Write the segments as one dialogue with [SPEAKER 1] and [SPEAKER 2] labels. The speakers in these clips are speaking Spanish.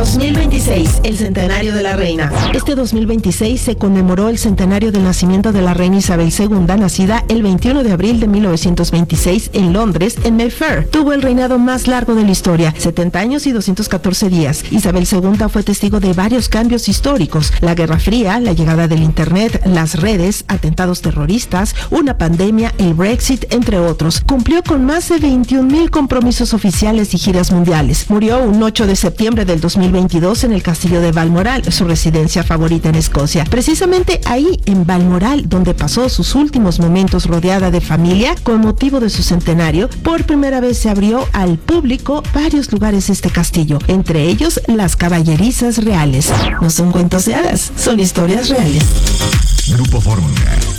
[SPEAKER 1] 2026, el centenario de la reina. Este 2026 se conmemoró el centenario del nacimiento de la reina Isabel II, nacida el 21 de abril de 1926 en Londres, en Mayfair. Tuvo el reinado más largo de la historia, 70 años y 214 días. Isabel II fue testigo de varios cambios históricos: la Guerra Fría, la llegada del Internet, las redes, atentados terroristas, una pandemia, el Brexit, entre otros. Cumplió con más de 21,000 compromisos oficiales y giras mundiales. Murió un 8 de septiembre del 2022 en el castillo de Balmoral, su residencia favorita en Escocia. Precisamente ahí, en Balmoral, donde pasó sus últimos momentos rodeada de familia, con motivo de su centenario, por primera vez se abrió al público varios lugares de este castillo, entre ellos las caballerizas reales. No son cuentos de hadas, son historias reales.
[SPEAKER 2] Grupo Fórmula.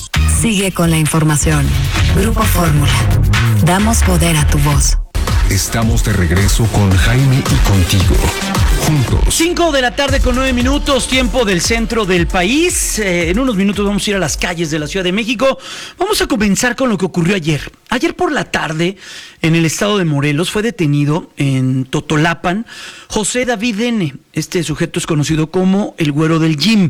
[SPEAKER 3] Sigue con la información. Grupo Fórmula. Damos poder a tu voz.
[SPEAKER 2] Estamos de regreso con Jaime y contigo. Juntos.
[SPEAKER 4] 5 de la tarde con 9 minutos, tiempo del centro del país. En unos minutos vamos a ir a las calles de la Ciudad de México. Vamos a comenzar con lo que ocurrió ayer. Ayer por la tarde, en el estado de Morelos, fue detenido en Totolapan José David N. Este sujeto es conocido como el Güero del Gym.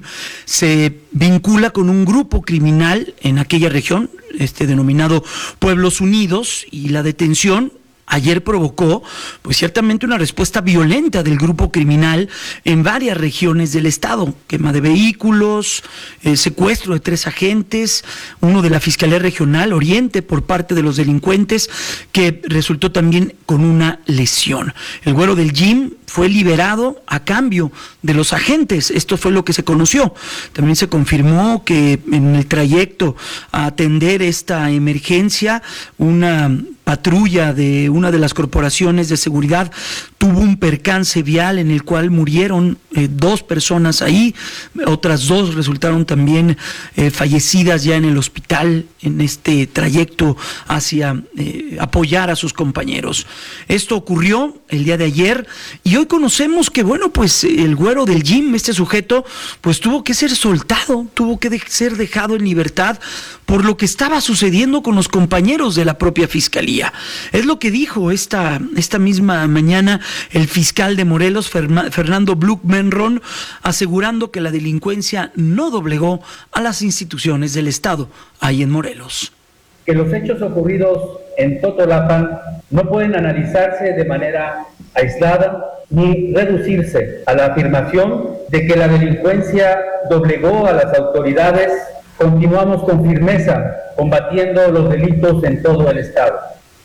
[SPEAKER 4] Se vincula con un grupo criminal en aquella región, denominado Pueblos Unidos, y la detención ayer provocó, pues ciertamente, una respuesta violenta del grupo criminal en varias regiones del estado: quema de vehículos, secuestro de 3 agentes, uno de la Fiscalía Regional Oriente por parte de los delincuentes, que resultó también con una lesión. El Güero del Gym fue liberado a cambio de los agentes. Esto fue lo que se conoció. También se confirmó que en el trayecto a atender esta emergencia, una patrulla de una de las corporaciones de seguridad tuvo un percance vial en el cual murieron 2 personas ahí. Otras 2 resultaron también fallecidas ya en el hospital en este trayecto hacia apoyar a sus compañeros. Esto ocurrió el día de ayer y hoy conocemos que, bueno, pues el Güero del Gym, este sujeto, pues tuvo que ser soltado, tuvo que ser dejado en libertad por lo que estaba sucediendo con los compañeros de la propia fiscalía. Es lo que dijo esta misma mañana el fiscal de Morelos, Fernando Blumenron, asegurando que la delincuencia no doblegó a las instituciones del Estado ahí en Morelos.
[SPEAKER 5] Que los hechos ocurridos en Totolapan no pueden analizarse de manera aislada ni reducirse a la afirmación de que la delincuencia doblegó a las autoridades. Continuamos con firmeza combatiendo los delitos en todo el estado.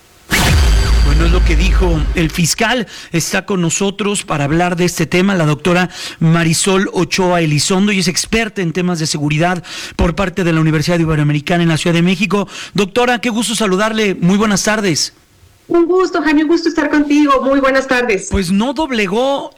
[SPEAKER 4] Bueno, es lo que dijo el fiscal. Está con nosotros para hablar de este tema la doctora Marisol Ochoa Elizondo, y es experta en temas de seguridad por parte de la Universidad Iberoamericana en la Ciudad de México. Doctora, qué gusto saludarle. Muy buenas tardes.
[SPEAKER 6] Un gusto, Jaime, un gusto estar contigo. Muy buenas tardes.
[SPEAKER 4] Pues no doblegó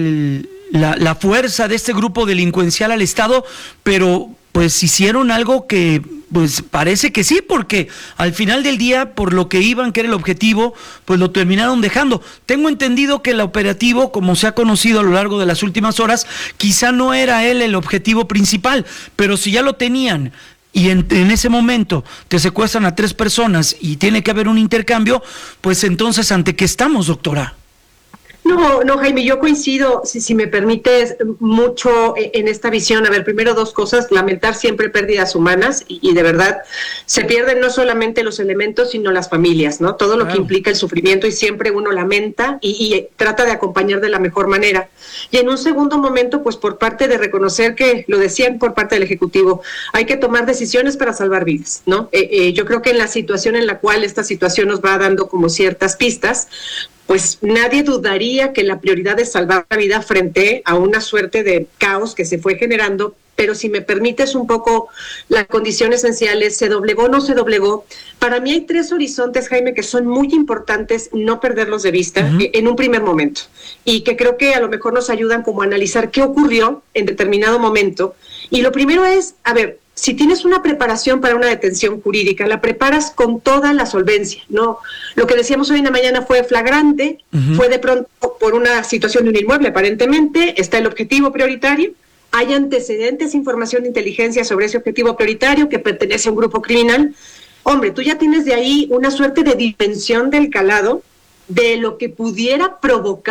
[SPEAKER 4] la fuerza de este grupo delincuencial al Estado, pero pues hicieron algo que pues parece que sí, porque al final del día, por lo que iban, que era el objetivo, pues lo terminaron dejando. Tengo entendido que el operativo, como se ha conocido a lo largo de las últimas horas, quizá no era él el objetivo principal, pero si ya lo tenían y en ese momento te secuestran a 3 personas y tiene que haber un intercambio, pues entonces, ¿ante qué estamos, doctora?
[SPEAKER 6] No, Jaime, yo coincido, si me permites, mucho en esta visión. A ver, primero 2 cosas: lamentar siempre pérdidas humanas y de verdad se pierden no solamente los elementos, sino las familias, ¿no? Todo lo que implica el sufrimiento, y siempre uno lamenta y trata de acompañar de la mejor manera. Y en un segundo momento, pues por parte de reconocer que, lo decían por parte del Ejecutivo, hay que tomar decisiones para salvar vidas, ¿no? Yo creo que en la situación en la cual esta situación nos va dando como ciertas pistas, pues nadie dudaría que la prioridad es salvar la vida frente a una suerte de caos que se fue generando. Pero si me permites un poco las condiciones esenciales, ¿se doblegó o no se doblegó? Para mí hay 3 horizontes, Jaime, que son muy importantes no perderlos de vista en un primer momento, y que creo que a lo mejor nos ayudan como a analizar qué ocurrió en determinado momento. Y lo primero es, a ver, si tienes una preparación para una detención jurídica, la preparas con toda la solvencia, ¿no? Lo que decíamos hoy en la mañana fue flagrante, fue de pronto por una situación de un inmueble, aparentemente, está el objetivo prioritario, hay antecedentes, información de inteligencia sobre ese objetivo prioritario que pertenece a un grupo criminal. Hombre, tú ya tienes de ahí una suerte de dimensión del calado de lo que pudiera provocar